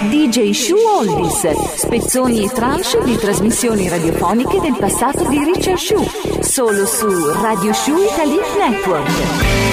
DJ Shu Oldies, spezzoni e tranche di trasmissioni radiofoniche del passato di Richard Shu, solo su Radio Shu Italy Network.